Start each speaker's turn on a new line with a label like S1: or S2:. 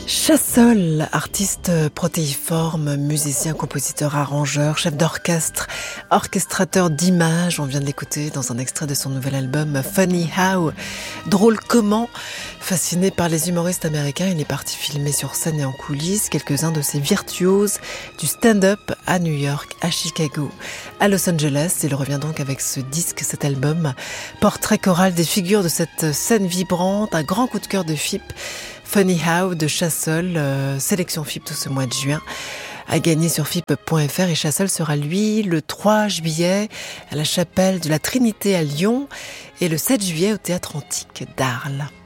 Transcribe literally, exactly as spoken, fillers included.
S1: Chassol, artiste protéiforme, musicien, compositeur, arrangeur, chef d'orchestre, orchestrateur d'images. On vient de l'écouter dans un extrait de son nouvel album Funny How. Drôle comment, fasciné par les humoristes américains, il est parti filmer sur scène et en coulisses quelques-uns de ses virtuoses du stand-up à New York, à Chicago, à Los Angeles. Il revient donc avec ce disque, cet album, portrait choral des figures de cette scène vibrante, un grand coup de cœur de F I P. Funny How de Chassol, euh, sélection F I P tout ce mois de juin, à gagner sur F I P point F R. Et Chassol sera, lui, le trois juillet à la chapelle de la Trinité à Lyon et le sept juillet au Théâtre Antique d'Arles.